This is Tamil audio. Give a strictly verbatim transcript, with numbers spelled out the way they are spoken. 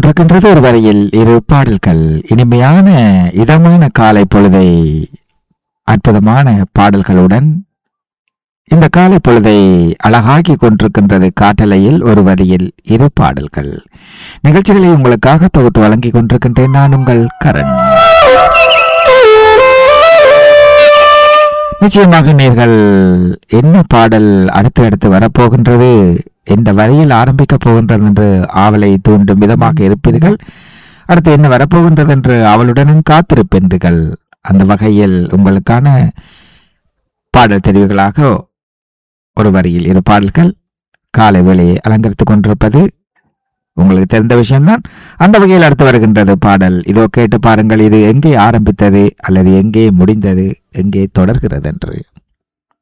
கொண்டிருக்கின்றது ஒரு வரையில் இரு பாடல்கள். இனிமையான இதமான காலை பொழுதை அற்புதமான பாடல்களுடன் இந்த காலை பொழுதை அழகாக்கி கொண்டிருக்கின்றது காட்டலையில் ஒரு வரியில் இரு பாடல்கள் நிகழ்ச்சிகளை உங்களுக்காக தொகுத்து வழங்கிக் கொண்டிருக்கின்றேன். நான் உங்கள் கரண். நிச்சயமாக நீங்கள் என்ன பாடல் அடுத்து அடுத்து வரப்போகின்றது, எந்த வரியில் ஆரம்பிக்க போகின்றது என்று ஆவலை தூண்டும் விதமாக இருப்பீர்கள். அடுத்து என்ன வரப்போகின்றது என்று அவளுடனும் காத்திருப்பீர்கள். அந்த வகையில் உங்களுக்கான பாடல் தெரிவுகளாக ஒரு வரியில் இரு பாடல்கள் காலை வேளையை அலங்கரித்துக் கொண்டிருப்பது உங்களுக்கு தெரிந்த விஷயம்தான். அந்த வகையில் அடுத்து வருகின்றது பாடல். இதோ கேட்டு பாருங்கள், இது எங்கே ஆரம்பித்தது அல்லது எங்கே முடிந்தது, எங்கே தொடர்கிறது என்று.